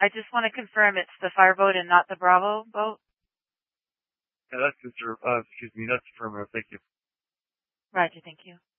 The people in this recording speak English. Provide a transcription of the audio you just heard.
I just want to confirm it's the fireboat and not the Bravo boat. Yeah, that's affirmative. Thank you. Roger, thank you.